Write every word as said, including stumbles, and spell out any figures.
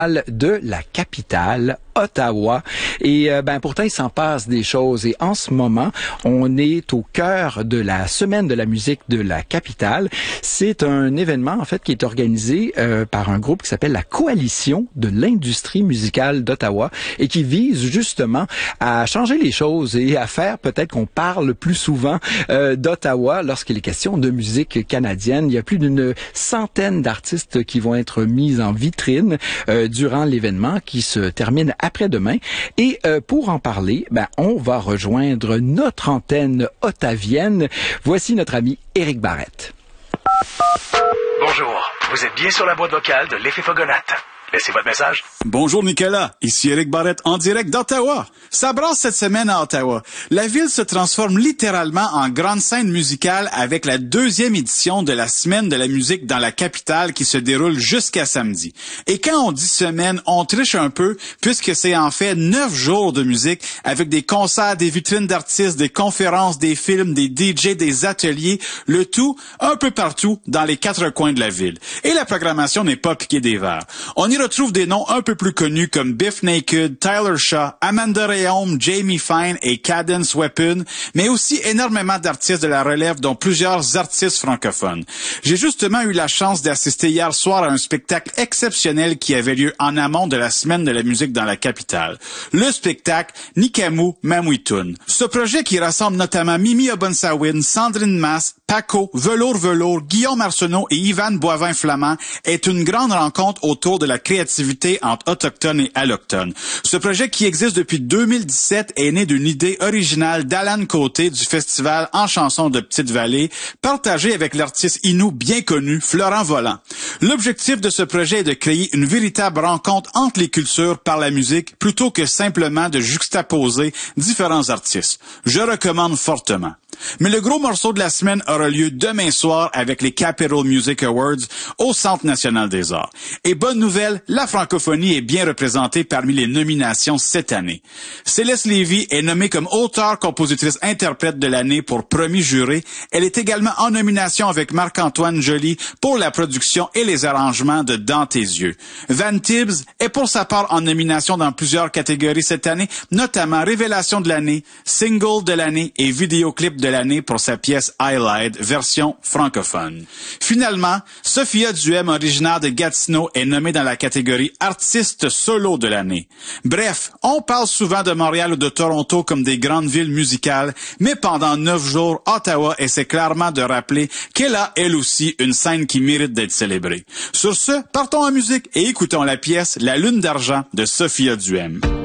de la capitale, Ottawa. Et euh, ben pourtant, il s'en passe des choses. Et en ce moment, on est au cœur de la Semaine de la musique de la capitale. C'est un événement, en fait, qui est organisé euh, par un groupe qui s'appelle la Coalition de l'industrie musicale d'Ottawa et qui vise justement à changer les choses et à faire peut-être qu'on parle plus souvent euh, d'Ottawa lorsqu'il est question de musique canadienne. Il y a plus d'une centaine d'artistes qui vont être mis en vitrine euh, durant l'événement qui se termine après-demain. Et euh, pour en parler, ben, on va rejoindre notre antenne ottavienne. Voici notre ami Éric Barrette. Bonjour, vous êtes bien sur la boîte vocale de l'Effet Fogonate. Laissez votre message. Bonjour Nicolas, ici Éric Barrette en direct d'Ottawa. Ça brasse cette semaine à Ottawa. La ville se transforme littéralement en grande scène musicale avec la deuxième édition de la Semaine de la musique dans la capitale qui se déroule jusqu'à samedi. Et quand on dit semaine, on triche un peu puisque c'est en fait neuf jours de musique avec des concerts, des vitrines d'artistes, des conférences, des films, des D J, des ateliers, le tout un peu partout dans les quatre coins de la ville. Et la programmation n'est pas piquée des verres. On y retrouve des noms un peu plus connus comme Biff Naked, Tyler Shaw, Amanda Rayom, Jamie Fine et Cadence Weapon, mais aussi énormément d'artistes de la relève, dont plusieurs artistes francophones. J'ai justement eu la chance d'assister hier soir à un spectacle exceptionnel qui avait lieu en amont de la Semaine de la musique dans la capitale. Le spectacle Nikamu Mamuitun. Ce projet qui rassemble notamment Mimi Obonsawin, Sandrine Masse, Paco, Velours Velours, Guillaume Arsenault et Yvan Boivin-Flamand est une grande rencontre autour de la créativité entre autochtones et allochtones. Ce projet qui existe depuis deux mille dix-sept est né d'une idée originale d'Alan Côté du festival En chansons de Petite-Vallée, partagé avec l'artiste inou bien connu Florent Volant. L'objectif de ce projet est de créer une véritable rencontre entre les cultures par la musique plutôt que simplement de juxtaposer différents artistes. Je recommande fortement. Mais le gros morceau de la semaine aura lieu demain soir avec les Capital Music Awards au Centre national des arts. Et bonne nouvelle, la francophonie est bien représentée parmi les nominations cette année. Céleste Lévy est nommée comme auteure-compositrice-interprète de l'année pour Premier juré. Elle est également en nomination avec Marc-Antoine Joly pour la production et les arrangements de Dans tes yeux. Van Tibbs est pour sa part en nomination dans plusieurs catégories cette année, notamment Révélation de l'année, Single de l'année et Vidéoclip de l'année pour sa pièce Highlight, version francophone. Finalement, Sophia Duhem, originaire de Gatineau, est nommée dans la catégorie Artiste solo de l'année. Bref, on parle souvent de Montréal ou de Toronto comme des grandes villes musicales, mais pendant neuf jours, Ottawa essaie clairement de rappeler qu'elle a, elle aussi, une scène qui mérite d'être célébrée. Sur ce, partons en musique et écoutons la pièce La Lune d'argent de Sophia Duhem.